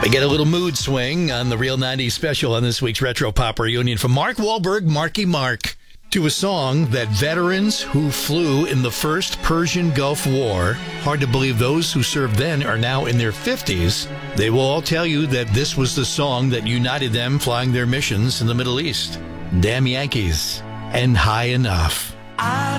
Get a little mood swing on the Real 90s special on this week's Retro Pop Reunion from Mark Wahlberg, Marky Mark, to a song that veterans who flew in the first Persian Gulf War, hard to believe those who served then are now in their 50s, they will all tell you that this was the song that united them flying their missions in the Middle East. Damn Yankees and High Enough. I